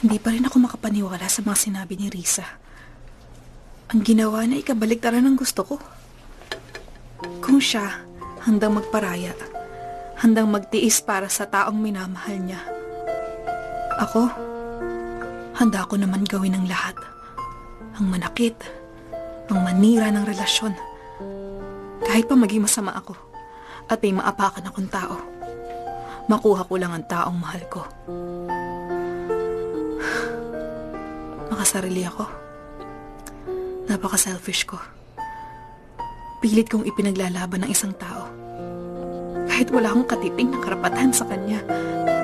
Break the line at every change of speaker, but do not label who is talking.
Hindi pa rin ako makapaniwala sa mga sinabi ni Risa. Ang ginawa na ikabaliktaran ng gusto ko. Kung siya, handang magparaya, handang magtiis para sa taong minamahal niya. Ako, handa ko naman gawin ang lahat. Ang manakit, ang manira ng relasyon. Kahit pa maging masama ako at may maapakan akong tao, makuha ko lang ang taong mahal ko. Makasarili ako. Napaka-selfish ko. Pilit kong ipinaglalaban ng isang tao kahit wala akong katiting na karapatan sa kanya.